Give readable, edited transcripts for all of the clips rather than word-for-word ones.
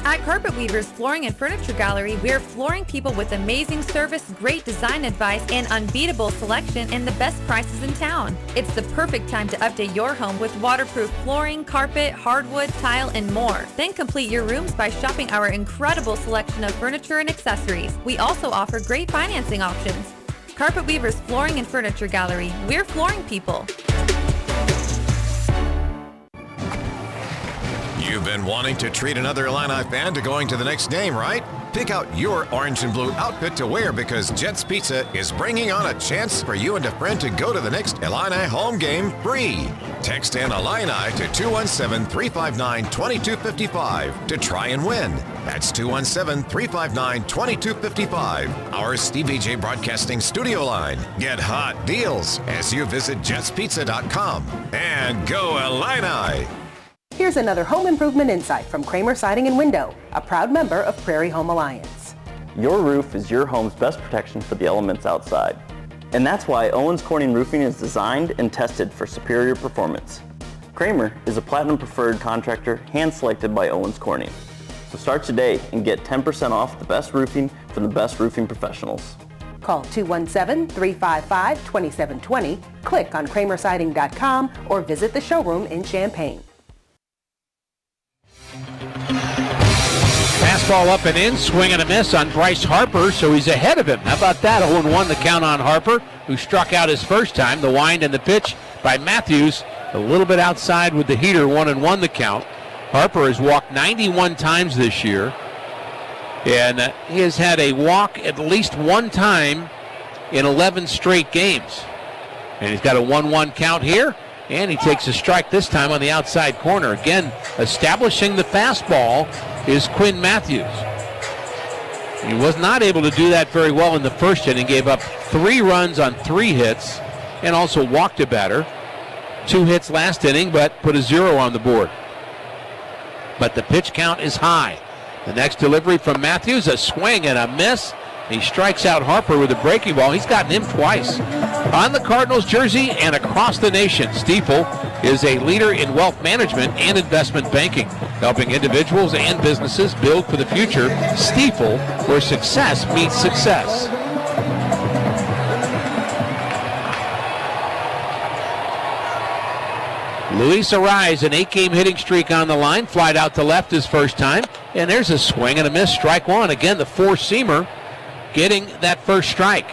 At Carpet Weavers Flooring and Furniture Gallery, we're flooring people with amazing service, great design advice, and unbeatable selection and the best prices in town. It's the perfect time to update your home with waterproof flooring, carpet, hardwood, tile, and more. Then complete your rooms by shopping our incredible selection of furniture and accessories. We also offer great financing options. Carpet Weavers Flooring and Furniture Gallery, we're flooring people. You've been wanting to treat another Illini fan to going to the next game, right? Pick out your orange and blue outfit to wear because Jets Pizza is bringing on a chance for you and a friend to go to the next Illini home game free. Text in Illini to 217-359-2255 to try and win. That's 217-359-2255. Our Stevie J Broadcasting studio line. Get hot deals as you visit jetspizza.com. And go Illini! Here's another home improvement insight from Kramer Siding and Window, a proud member of Prairie Home Alliance. Your roof is your home's best protection for the elements outside. And that's why Owens Corning Roofing is designed and tested for superior performance. Kramer is a platinum preferred contractor hand-selected by Owens Corning. So start today and get 10% off the best roofing from the best roofing professionals. Call 217-355-2720, click on kramersiding.com, or visit the showroom in Champaign. Fastball up and in, swing and a miss on Bryce Harper, so he's ahead of him. How about that? 0-1 the count on Harper, who struck out his first time. The wind and the pitch by Matthews, a little bit outside with the heater, 1-1 the count. Harper has walked 91 times this year, and he has had a walk at least one time in 11 straight games. And he's got a 1-1 count here, and he takes a strike this time on the outside corner. Again, establishing the fastball is Quinn Matthews. He was not able to do that very well in the first inning, gave up 3 runs on 3 hits, and also walked a batter. 2 hits last inning, but put a 0 on the board. But the pitch count is high. The next delivery from Matthews, a swing and a miss. He strikes out Harper with a breaking ball. He's gotten him twice. On the Cardinals jersey and across the nation, Stifel is a leader in wealth management and investment banking, helping individuals and businesses build for the future. Stifel, where success meets success. Luis Arraez, an 8-game hitting streak on the line, flied out to left his first time, and there's a swing and a miss, strike one. Again, the four-seamer getting that first strike.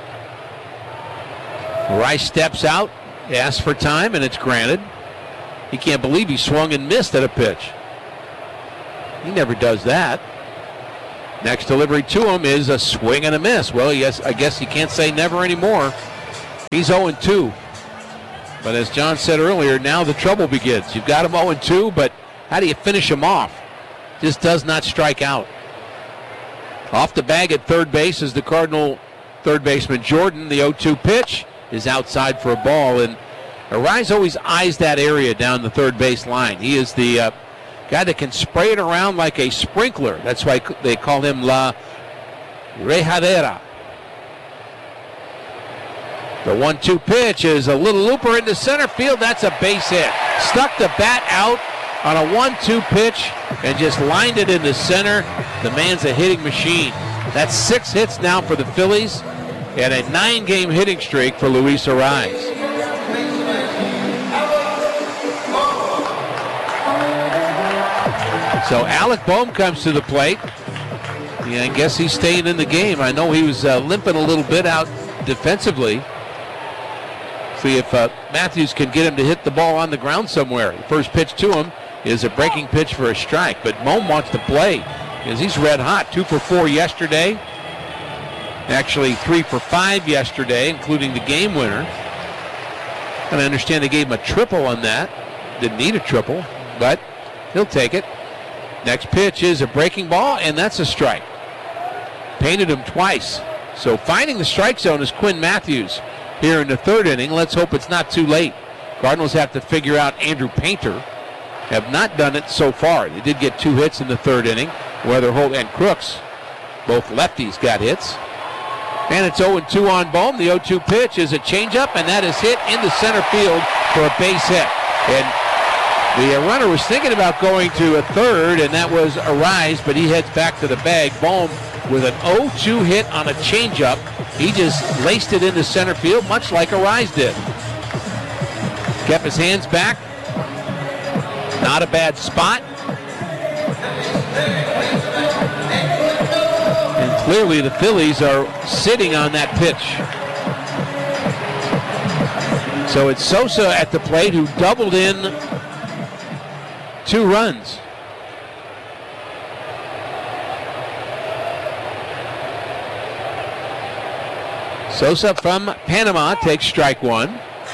Rice steps out, asks for time, and it's granted. He can't believe he swung and missed at a pitch. He never does that. Next delivery to him is a swing and a miss. Well, yes, I guess you can't say never anymore. He's 0-2. But as John said earlier, now the trouble begins. You've got him 0-2, but how do you finish him off? Just does not strike out. Off the bag at third base is the Cardinal third baseman Jordan. The 0-2 pitch is outside for a ball, and Arraez always eyes that area down the third base line. He is the guy that can spray it around like a sprinkler. That's why they call him La Rejadera. The 1-2 pitch is a little looper into center field. That's a base hit. Stuck the bat out on a 1-2 pitch and just lined it into center. The man's a hitting machine. That's 6 hits now for the Phillies and a 9-game hitting streak for Luis Arraez. So Alec Bohm comes to the plate. Yeah, I guess he's staying in the game. I know he was limping a little bit out defensively. See if Matthews can get him to hit the ball on the ground somewhere. The first pitch to him is a breaking pitch for a strike, but Bohm wants to play because he's red hot. 2 for 4 yesterday. Actually 3 for 5 yesterday, including the game winner. And I understand they gave him a triple on that. Didn't need a triple, but he'll take it. Next pitch is a breaking ball, and that's a strike. Painted him twice. So finding the strike zone is Quinn Matthews here in the third inning. Let's hope it's not too late. Cardinals have to figure out Andrew Painter. Have not done it so far. They did get 2 hits in the third inning. Weatherholt and Crooks, both lefties, got hits. And it's 0-2 on Bohm. The 0-2 pitch is a changeup, and that is hit into center field for a base hit. And The runner was thinking about going to a third, and that was Arise, but he heads back to the bag. Bohm with an 0-2 hit on a changeup. He just laced it into center field, much like Arise did. Kept his hands back. Not a bad spot. And clearly the Phillies are sitting on that pitch. So it's Sosa at the plate, who doubled in 2 runs. Sosa from Panama takes strike 1.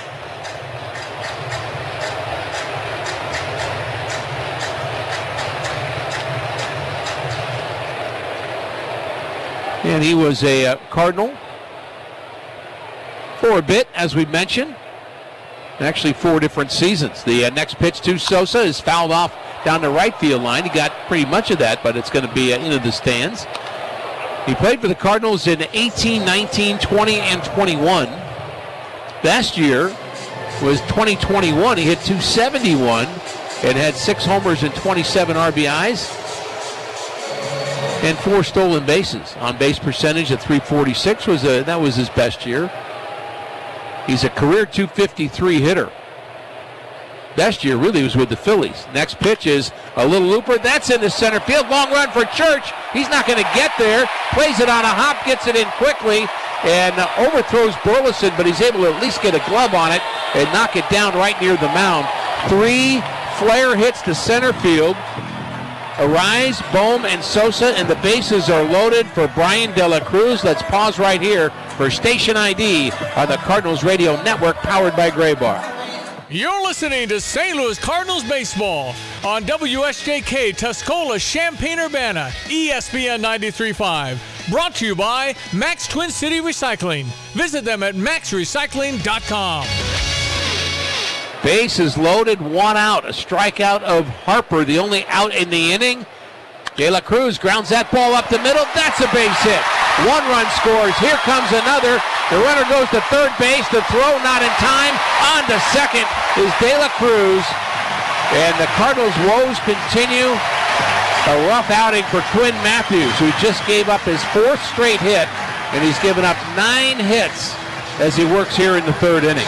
And he was a Cardinal for a bit, as we mentioned. Actually 4 different seasons. The next pitch to Sosa is fouled off down the right field line. He got pretty much of that, but it's going to be into the stands. He played for the Cardinals in 18, 19, 20, and 21. Last year was 2021. He hit .271 and had 6 homers and 27 RBIs and 4 stolen bases. On base percentage at .346 that was his best year. He's a career .253 hitter. Last year really was with the Phillies. Next pitch is a little looper. That's into center field. Long run for Church. He's not going to get there. Plays it on a hop, gets it in quickly, and overthrows Burleson, but he's able to at least get a glove on it and knock it down right near the mound. 3 flare hits to center field. Arise, Bohm, and Sosa, and the bases are loaded for Brian De La Cruz. Let's pause right here for Station ID on the Cardinals Radio Network, powered by Gray Bar. You're listening to St. Louis Cardinals baseball on WSJK Tuscola, Champaign-Urbana, ESPN 93.5. Brought to you by Max Twin City Recycling. Visit them at maxrecycling.com. Base is loaded, 1 out. A strikeout of Harper, the only out in the inning. De La Cruz grounds that ball up the middle. That's a base hit. 1 run scores. Here comes another. The runner goes to third base. The throw not in time. On to second is De La Cruz. And the Cardinals' woes continue. A rough outing for Quinn Matthews, who just gave up his 4th straight hit. And he's given up 9 hits as he works here in the 3rd inning.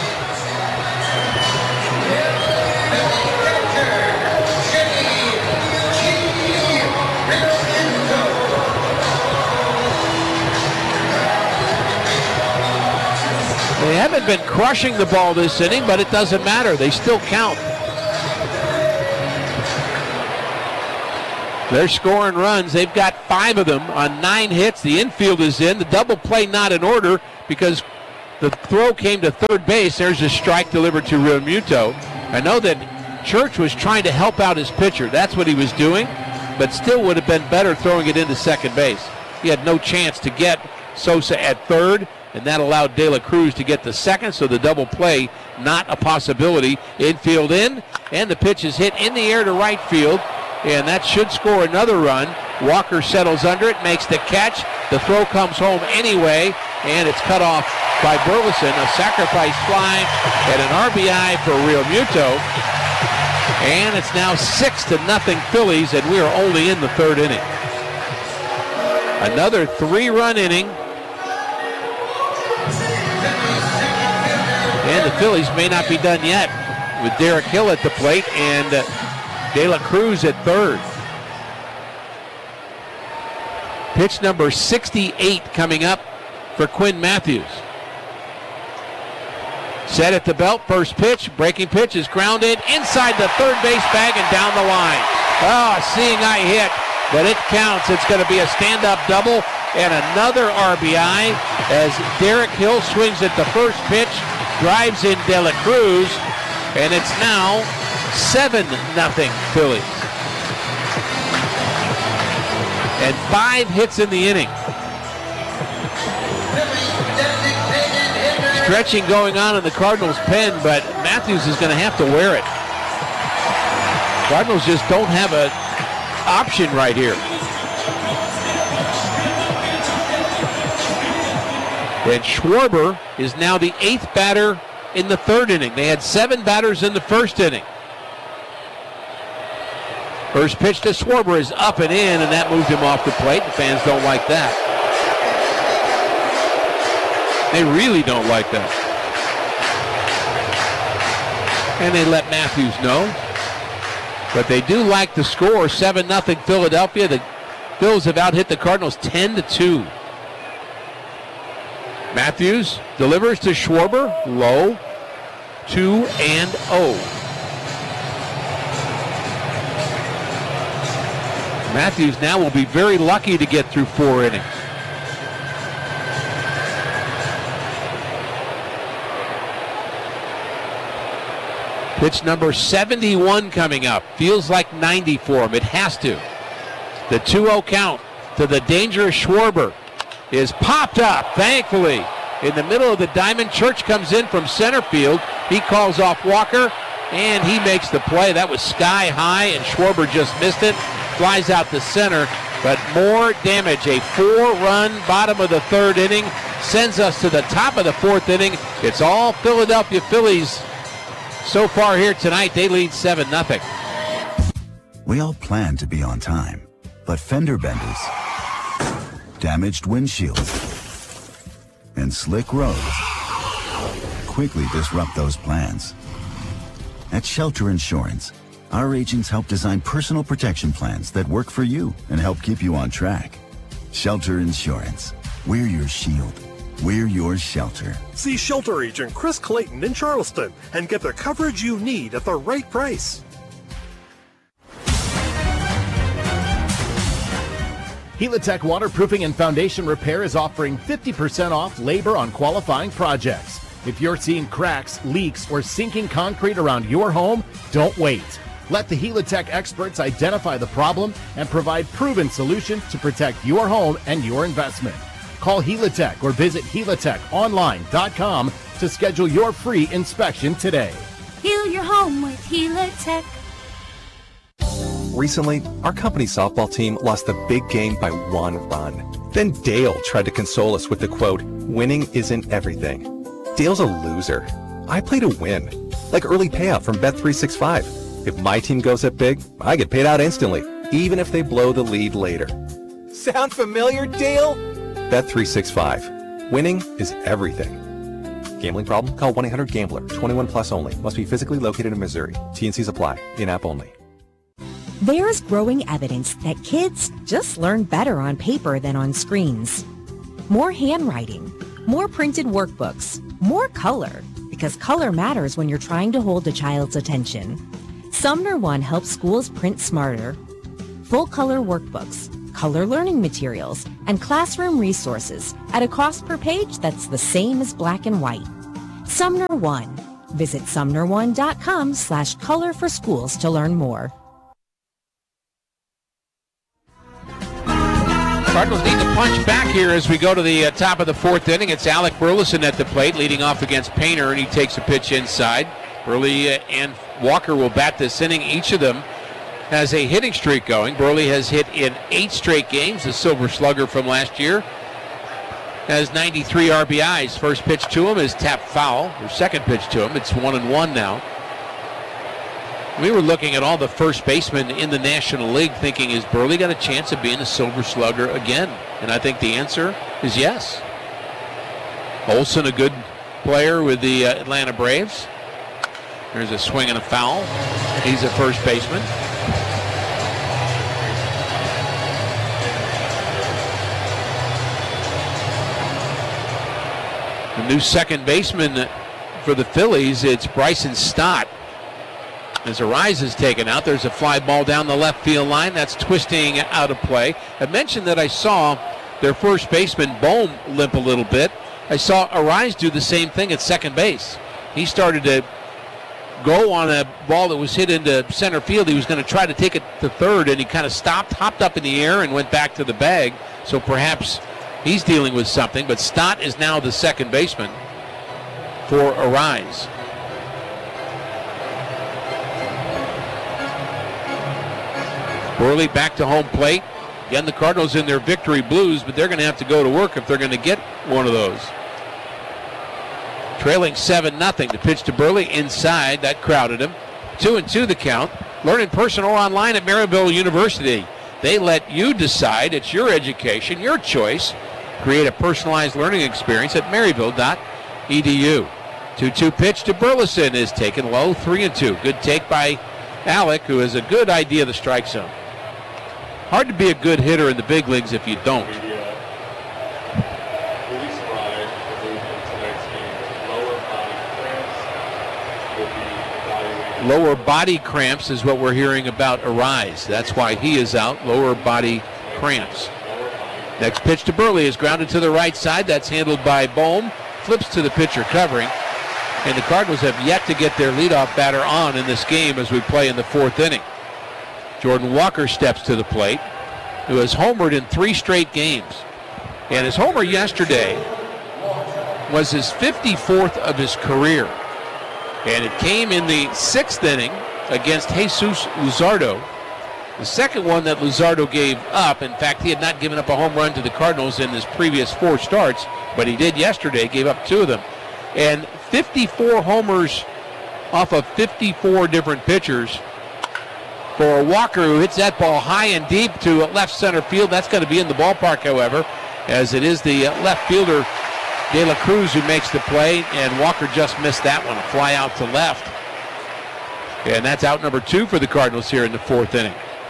They haven't been crushing the ball this inning, but it doesn't matter. They still count. They're scoring runs. They've got 5 of them on 9 hits. The infield is in. The double play not in order because the throw came to third base. There's a strike delivered to Realmuto. I know that Church was trying to help out his pitcher. That's what he was doing, but still would have been better throwing it into second base. He had no chance to get Sosa at third, and that allowed De La Cruz to get the second, so the double play not a possibility. Infield in, and the pitch is hit in the air to right field, and that should score another run. Walker settles under it, makes the catch. The throw comes home anyway, and it's cut off by Burleson. A sacrifice fly and an RBI for Realmuto. And it's now 6-0 Phillies, and we are only in the 3rd inning. Another 3-run inning. And the Phillies may not be done yet with Derek Hill at the plate and De La Cruz at third. Pitch number 68 coming up for Quinn Matthews. Set at the belt, first pitch, breaking pitch is grounded inside the third base bag and down the line. Oh, seeing eye hit, but it counts. It's going to be a stand-up double and another RBI as Derek Hill swings at the first pitch, drives in De La Cruz, and it's now 7-0 Phillies. And 5 hits in the inning. Stretching going on in the Cardinals' pen, but Matthews is going to have to wear it. Cardinals just don't have an option right here. And Schwarber is now the 8th batter in the 3rd inning. They had 7 batters in the 1st inning. First pitch to Schwarber is up and in, and that moved him off the plate. The fans don't like that. They really don't like that. And they let Matthews know. But they do like the score, 7-0 Philadelphia. The Phils have out-hit the Cardinals 10-2. Matthews delivers to Schwarber, low, 2-0. Matthews now will be very lucky to get through 4 innings. Pitch number 71 coming up. Feels like 90 for him. It has to. The 2-0 count to the dangerous Schwarber is popped up, thankfully. In the middle of the diamond, Church comes in from center field. He calls off Walker, and he makes the play. That was sky high, and Schwarber just missed it. Flies out to center, but more damage. A 4-run bottom of the 3rd inning sends us to the top of the 4th inning. It's all Philadelphia Phillies so far here tonight. They lead 7-0. We all plan to be on time, but fender benders, damaged windshields, and slick roads quickly disrupt those plans. At Shelter Insurance, our agents help design personal protection plans that work for you and help keep you on track. Shelter Insurance. We're your shield. We're your shelter. See Shelter Agent Chris Clayton in Charleston and get the coverage you need at the right price. Helitech Waterproofing and Foundation Repair is offering 50% off labor on qualifying projects. If you're seeing cracks, leaks, or sinking concrete around your home, don't wait. Let the Helitech experts identify the problem and provide proven solutions to protect your home and your investment. Call Helitech or visit helitechonline.com to schedule your free inspection today. Heal your home with Helitech. Recently, our company softball team lost the big game by 1 run. Then Dale tried to console us with the quote, "Winning isn't everything." Dale's a loser. I play to win, like early payout from Bet365. If my team goes up big, I get paid out instantly, even if they blow the lead later. Sound familiar, Dale? Bet365. Winning is everything. Gambling problem? Call 1-800-GAMBLER. 21 plus only. Must be physically located in Missouri. T&Cs apply. In-app only. There's growing evidence that kids just learn better on paper than on screens. More handwriting, more printed workbooks, more color, because color matters when you're trying to hold a child's attention. Sumner One helps schools print smarter. Full color workbooks, color learning materials, and classroom resources at a cost per page that's the same as black and white. Sumner One. Visit sumner1.com/color for schools to learn more. Cardinals need to punch back here as we go to the top of the 4th inning. It's Alec Burleson at the plate, leading off against Painter, and he takes a pitch inside. Burley and Walker will bat this inning. Each of them has a hitting streak going. Burley has hit in 8 straight games. The Silver Slugger from last year has 93 RBIs. First pitch to him is tapped foul. Or second pitch to him, it's 1-1 now. We were looking at all the first basemen in the National League thinking, is Burley got a chance of being a Silver Slugger again? And I think the answer is yes. Olson, a good player with the Atlanta Braves. There's a swing and a foul. He's a first baseman. The new second baseman for the Phillies, it's Bryson Stott. As Arise is taken out, there's a fly ball down the left field line. That's twisting out of play. I mentioned that I saw their first baseman, Bohm, limp a little bit. I saw Arise do the same thing at second base. He started to go on a ball that was hit into center field. He was going to try to take it to third, and he kind of stopped, hopped up in the air, and went back to the bag. So perhaps he's dealing with something. But Stott is now the second baseman for Arise. Burley back to home plate. Again, the Cardinals in their victory blues, but they're going to have to go to work if they're going to get one of those. Trailing 7-0. The pitch to Burley inside. That crowded him. 2-2 the count. Learn in person or online at Maryville University. They let you decide. It's your education, your choice. Create a personalized learning experience at maryville.edu. 2-2 pitch to Burleson is taken low, 3-2. Good take by Alec, who has a good idea of the strike zone. Hard to be a good hitter in the big leagues if you don't. Lower body cramps is what we're hearing about Arise. That's why he is out, lower body cramps. Next pitch to Burley is grounded to the right side. That's handled by Bohm. Flips to the pitcher covering. And the Cardinals have yet to get their leadoff batter on in this game as we play in the 4th inning. Jordan Walker steps to the plate, who has homered in 3 straight games. And his homer yesterday was his 54th of his career. And it came in the 6th inning against Jesus Luzardo. The second one that Luzardo gave up. In fact, he had not given up a home run to the Cardinals in his previous 4 starts, but he did yesterday, gave up 2 of them. And 54 homers off of 54 different pitchers for Walker, who hits that ball high and deep to left center field. That's going to be in the ballpark, however, as it is the left fielder De La Cruz who makes the play, and Walker just missed that one, a fly out to left. And that's out number 2 for the Cardinals here in the 4th inning.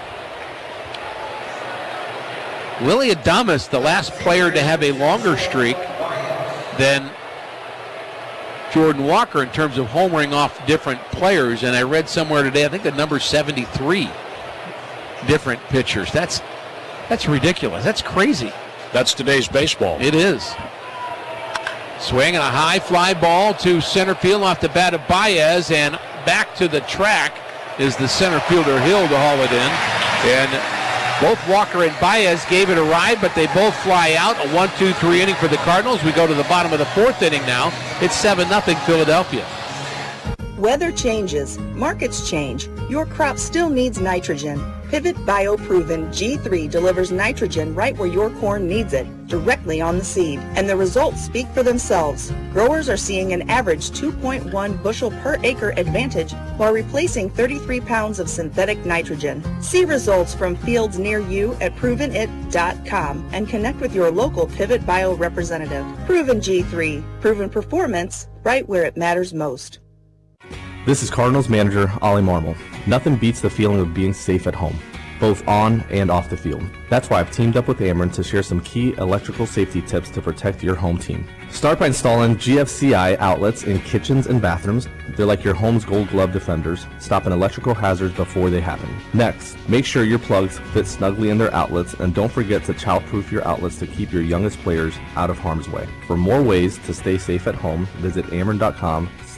Willy Adames, the last player to have a longer streak than Jordan Walker in terms of homering off different players, and I read somewhere today, I think the number 73 different pitchers. That's ridiculous. That's crazy. That's today's baseball. It is. Swinging a high fly ball to center field off the bat of Baez, and back to the track is the center fielder Hill to haul it in. And both Walker and Baez gave it a ride, but they both fly out. A 1-2-3 inning for the Cardinals. We go to the bottom of the 4th inning now. It's 7-0 Philadelphia. Weather changes, markets change. Your crop still needs nitrogen. Pivot BioProven G3 delivers nitrogen right where your corn needs it, directly on the seed. And the results speak for themselves. Growers are seeing an average 2.1 bushel per acre advantage while replacing 33 pounds of synthetic nitrogen. See results from fields near you at provenit.com and connect with your local Pivot Bio representative. Proven G3, proven performance right where it matters most. This is Cardinals manager Ollie Marmol. Nothing beats the feeling of being safe at home, both on and off the field. That's why I've teamed up with Ameren to share some key electrical safety tips to protect your home team. Start by installing GFCI outlets in kitchens and bathrooms. They're like your home's gold glove defenders, stopping electrical hazards before they happen. Next, make sure your plugs fit snugly in their outlets, and don't forget to child-proof your outlets to keep your youngest players out of harm's way. For more ways to stay safe at home, visit Ameren.com